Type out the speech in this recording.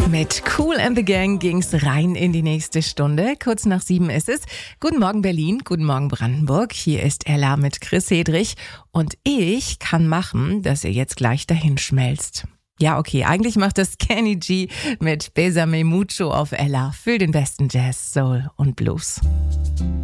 Mit Kool and the Gang ging's rein in die nächste Stunde. Kurz nach 7 ist es. Guten Morgen Berlin, guten Morgen Brandenburg. Hier ist Ella mit Chris Hedrich. Und ich kann machen, dass ihr jetzt gleich dahin schmelzt. Ja, okay, eigentlich macht das Kenny G mit Besame Mucho auf Ella für den besten Jazz, Soul und Blues.